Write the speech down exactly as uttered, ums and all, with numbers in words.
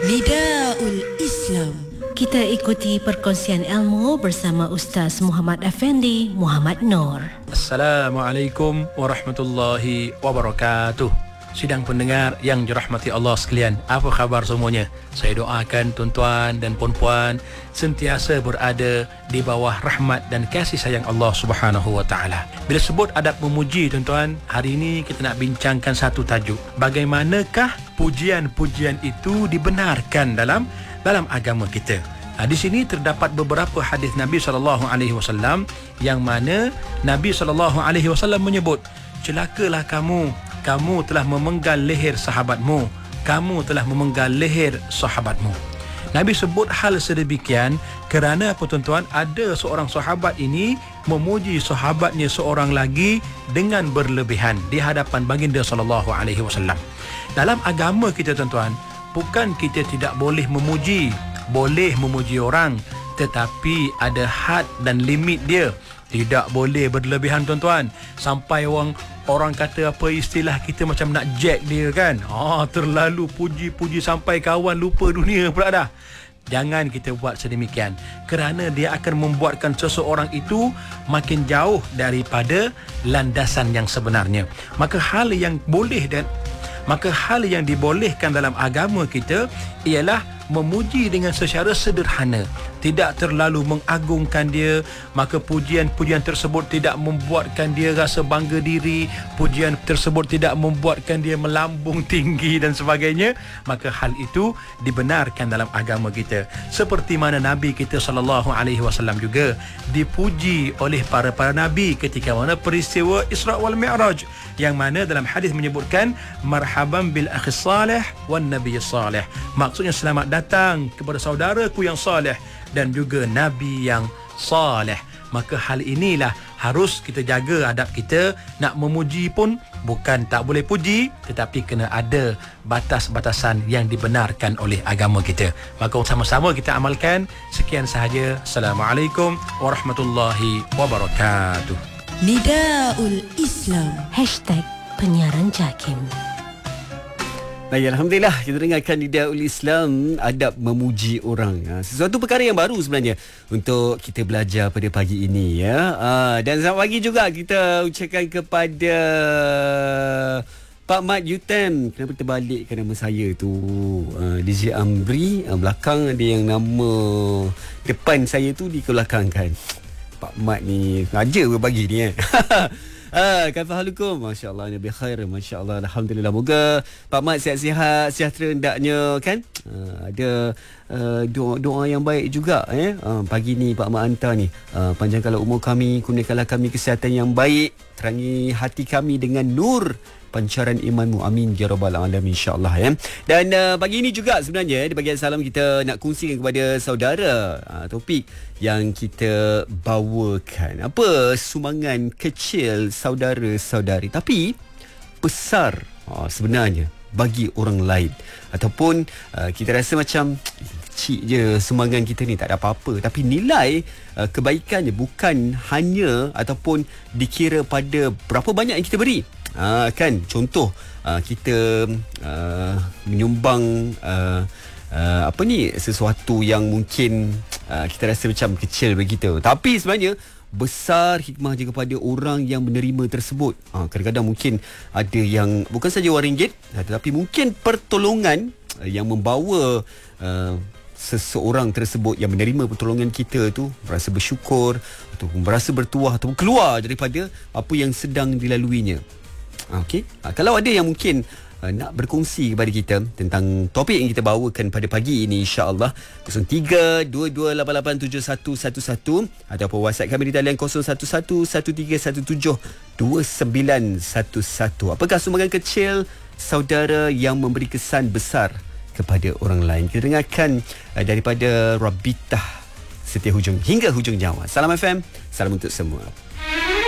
Nidaul Islam. Kita ikuti perkongsian ilmu bersama Ustaz Muhammad Effendi Muhammad Noor. Assalamualaikum warahmatullahi wabarakatuh. Sidang pendengar yang dirahmati Allah sekalian, apa khabar semuanya? Saya doakan tuan-tuan dan puan-puan sentiasa berada di bawah rahmat dan kasih sayang Allah Subhanahu wa taala. Bila sebut adab memuji tuan-tuan, hari ini kita nak bincangkan satu tajuk. Bagaimanakah pujian-pujian itu dibenarkan dalam dalam agama kita? Nah, di sini terdapat beberapa hadis Nabi sallallahu alaihi wasallam yang mana Nabi sallallahu alaihi wasallam menyebut, celakalah kamu, kamu telah memenggal leher sahabatmu, kamu telah memenggal leher sahabatmu. Nabi sebut hal sedemikian kerana apa tuan-tuan? Ada seorang sahabat ini memuji sahabatnya seorang lagi dengan berlebihan di hadapan baginda sallallahu alaihi wasallam. Dalam agama kita tuan-tuan, bukan kita tidak boleh memuji, boleh memuji orang, tetapi ada had dan limit dia. Tidak boleh berlebihan tuan-tuan, sampai orang orang kata apa istilah kita macam nak jack dia kan. Ah, terlalu puji-puji sampai kawan lupa dunia pula dah. Jangan kita buat sedemikian, kerana dia akan membuatkan seseorang itu makin jauh daripada landasan yang sebenarnya. Maka hal yang boleh dan maka hal yang dibolehkan dalam agama kita ialah memuji dengan secara sederhana, tidak terlalu mengagungkan dia. Maka pujian-pujian tersebut tidak membuatkan dia rasa bangga diri, pujian tersebut tidak membuatkan dia melambung tinggi dan sebagainya. Maka hal itu dibenarkan dalam agama kita. Seperti mana Nabi kita sallallahu alaihi wasallam juga dipuji oleh para para nabi ketika mana peristiwa Isra wal Mi'raj, yang mana dalam hadis menyebutkan marhaban bil akhi salih wan nabiy salih. Maksudnya selamat datang kepada saudaraku yang saleh dan juga nabi yang saleh. Maka hal inilah harus kita jaga adab kita. Nak memuji pun bukan tak boleh puji, tetapi kena ada batas-batasan yang dibenarkan oleh agama kita. Maka sama-sama kita amalkan. Sekian sahaja. Assalamualaikum warahmatullahi wabarakatuh. Nidaul Islam. Hashtag penyiaran JAKIM. Baik, Alhamdulillah kita dengarkan Nidaul Islam, adab memuji orang. Sesuatu perkara yang baru sebenarnya untuk kita belajar pada pagi ini ya. Dan selamat pagi juga kita ucapkan kepada Pak Mat Yutem. Kenapa terbalikkan nama saya tu? D J Amri, belakang ada yang nama depan saya tu dikebelakangkan. Pak Mat ni ngaja berbagi ni eh. Ah, kaifahalukum? Masya-Allah, nabi khair, masya-Allah, alhamdulillah. Moga Pak Mat sihat-sihat, sejahtera hendaknya kan. Uh, ada uh, doa-doa yang baik juga eh. Uh, pagi ni Pak Mat hantar ni, uh, panjangkanlah umur kami, kurniakanlah kami kesihatan yang baik, terangi hati kami dengan nur pancaran imanmu, amin ya rabbal alamin, insya-Allah ya. Dan uh, pagi ini juga sebenarnya di bahagian salam kita nak kongsikan kepada saudara uh, topik yang kita bawakan. Apa sumbangan kecil saudara-saudari tapi besar uh, sebenarnya bagi orang lain, ataupun uh, kita rasa macam kecil je sumbangan kita ni, tak ada apa-apa, tapi nilai uh, kebaikannya bukan hanya ataupun dikira pada berapa banyak yang kita beri. Uh, kan contoh uh, kita uh, menyumbang uh, uh, apa ni, sesuatu yang mungkin uh, kita rasa macam kecil begitu, tapi sebenarnya besar hikmahnya kepada orang yang menerima tersebut. Uh, kadang-kadang mungkin ada yang bukan saja wang ringgit, tetapi mungkin pertolongan uh, yang membawa uh, seseorang tersebut yang menerima pertolongan kita tu merasa bersyukur ataupun merasa bertuah ataupun keluar daripada apa yang sedang dilaluinya. Okey, uh, kalau ada yang mungkin uh, nak berkongsi kepada kita tentang topik yang kita bawakan pada pagi ini, insya-Allah kosong tiga dua dua lapan lapan tujuh satu satu satu ataupun WhatsApp kami di talian kosong satu satu satu tiga satu tujuh dua sembilan satu satu. Apakah sumbangan kecil saudara yang memberi kesan besar kepada orang lain? Kita dengarkan uh, daripada Rabitah setia hujung hingga hujung nyawa. Salam F M, salam untuk semua.